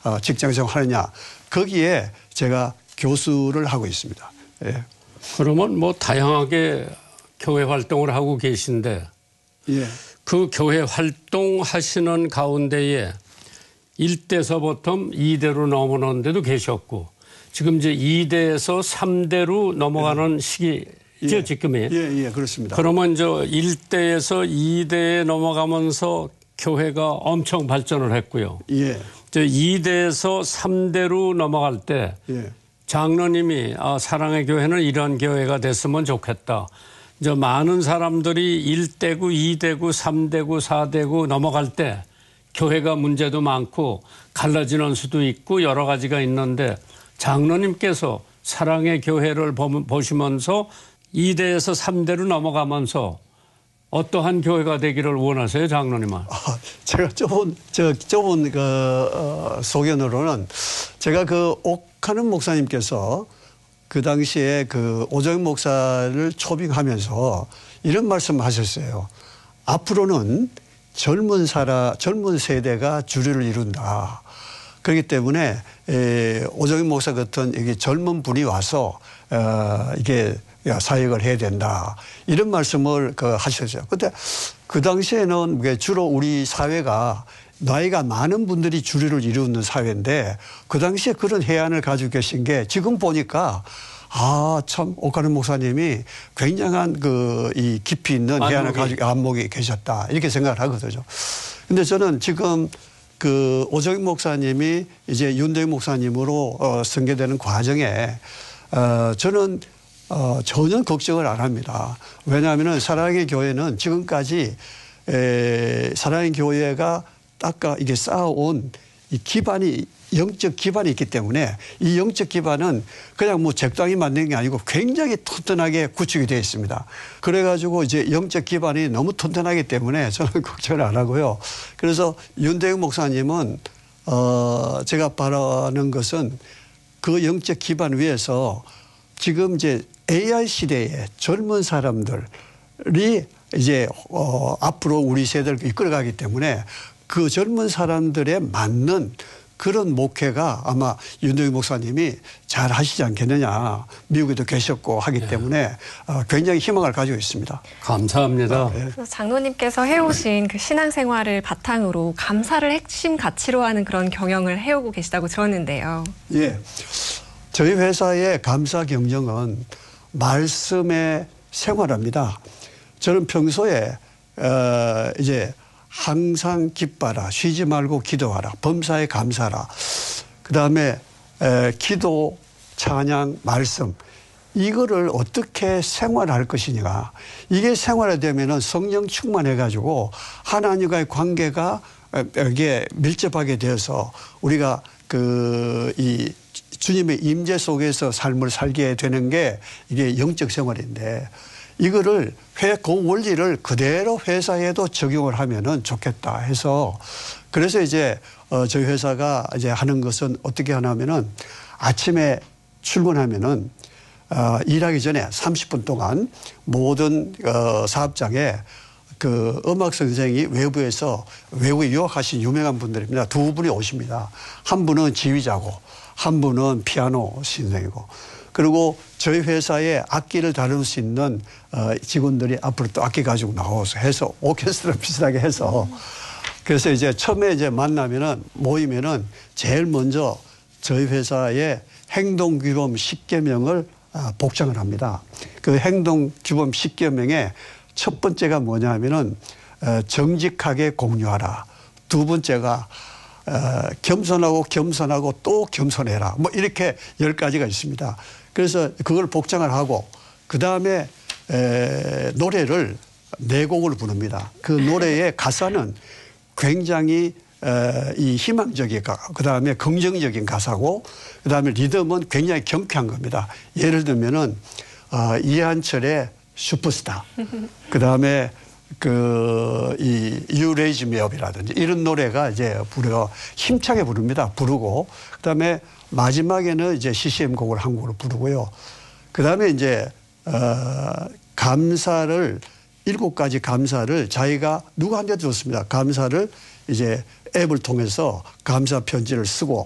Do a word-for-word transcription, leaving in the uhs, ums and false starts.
어, 직장생활 하느냐. 거기에 제가 교수를 하고 있습니다. 예. 그러면 뭐 다양하게 교회 활동을 하고 계신데 예. 그 교회 활동하시는 가운데에 일 대서부터 이 대로 넘어오는 데도 계셨고 지금 이제 이 대에서 삼 대로 넘어가는 예. 시기죠, 예. 지금이. 예, 예, 그렇습니다. 그러면 저 일 대에서 이 대에 넘어가면서 교회가 엄청 발전을 했고요. 예. 저 이 대에서 삼 대로 넘어갈 때 예. 장로님이 아, 사랑의 교회는 이런 교회가 됐으면 좋겠다. 이제 많은 사람들이 일 대고 이 대고 삼 대고 사 대고 넘어갈 때 교회가 문제도 많고 갈라지는 수도 있고 여러 가지가 있는데 장로님께서 사랑의 교회를 보시면서 이 대에서 삼 대로 넘어가면서 어떠한 교회가 되기를 원하세요, 장로님은? 아, 제가 좁은, 저, 좁은 그, 어, 소견으로는 제가 그 옥하는 목사님께서 그 당시에 그 오정익 목사를 초빙하면서 이런 말씀 하셨어요. 앞으로는 젊은 사람, 젊은 세대가 주류를 이룬다. 그렇기 때문에 에, 오정익 목사 같은 이게 젊은 분이 와서 어, 이게 사역을 해야 된다. 이런 말씀을 그 하셨어요. 근데 그 당시에는 주로 우리 사회가 나이가 많은 분들이 주류를 이루는 사회인데 그 당시에 그런 해안을 가지고 계신 게 지금 보니까 아, 참, 옥하는 목사님이 굉장한 그 이 깊이 있는 안목이. 해안을 가지고 안목이 계셨다. 이렇게 생각을 하거든요. 근데 저는 지금 그 오정익 목사님이 이제 윤대익 목사님으로 어, 선교되는 과정에 어, 저는 어, 전혀 걱정을 안 합니다. 왜냐하면 사랑의 교회는 지금까지 에, 사랑의 교회가 닦아 이게 쌓아온 이 기반이 영적 기반이 있기 때문에 이 영적 기반은 그냥 뭐 적당히 만든 게 아니고 굉장히 튼튼하게 구축이 되어 있습니다. 그래가지고 이제 영적 기반이 너무 튼튼하기 때문에 저는 걱정을 안 하고요. 그래서 윤대익 목사님은 어, 제가 바라는 것은 그 영적 기반 위에서 지금 이제 에이아이 시대에 젊은 사람들이 이제 어, 앞으로 우리 세대를 이끌어가기 때문에 그 젊은 사람들에 맞는 그런 목회가 아마 윤대익 목사님이 잘 하시지 않겠느냐. 미국에도 계셨고 하기 때문에 네. 굉장히 희망을 가지고 있습니다. 감사합니다. 네. 장로님께서 해오신 그 신앙생활을 바탕으로 감사를 핵심 가치로 하는 그런 경영을 해오고 계시다고 들었는데요. 예. 저희 회사의 감사 경영은 말씀의 생활합니다. 저는 평소에 어 이제 항상 기뻐라, 쉬지 말고 기도하라, 범사에 감사라. 그다음에 에, 기도, 찬양, 말씀 이거를 어떻게 생활할 것이냐. 이게 생활화되면은 성령 충만해가지고 하나님과의 관계가 이게 밀접하게 되어서 우리가 그 이 주님의 임재 속에서 삶을 살게 되는 게 이게 영적 생활인데. 이거를 회, 그 원리를 그대로 회사에도 적용을 하면은 좋겠다 해서 그래서 이제 어, 저희 회사가 이제 하는 것은 어떻게 하냐면은 아침에 출근하면은 어, 일하기 전에 삼십 분 동안 모든 어, 사업장에 그 음악 선생이 외부에서 외국에 유학하신 유명한 분들입니다. 두 분이 오십니다. 한 분은 지휘자고 한 분은 피아노 선생이고 그리고 저희 회사에 악기를 다룰 수 있는 직원들이 앞으로 또 악기 가지고 나와서 해서 오케스트라 비슷하게 해서 그래서 이제 처음에 이제 만나면은 모이면은 제일 먼저 저희 회사의 행동규범 십 계명을 복장을 합니다. 그 행동규범 십 계명의 첫 번째가 뭐냐 하면은 정직하게 공유하라. 두 번째가 겸손하고 겸손하고 또 겸손해라. 뭐 이렇게 열 가지가 있습니다. 그래서 그걸 복장을 하고 그다음에 에, 노래를 네 곡을 부릅니다. 그 노래의 가사는 굉장히 에, 이 희망적인 그다음에 긍정적인 가사고 그다음에 리듬은 굉장히 경쾌한 겁니다. 예를 들면은 어, 이한철의 슈퍼스타 그다음에 그 이 You Raise Me Up이라든지 이런 노래가 이제 부르고 힘차게 부릅니다. 부르고 그다음에 마지막에는 이제 씨씨엠 곡을 한 곡을 부르고요. 그다음에 이제 어 감사를 일곱 가지 감사를 자기가 누구한테도 좋습니다. 감사를 이제 앱을 통해서 감사 편지를 쓰고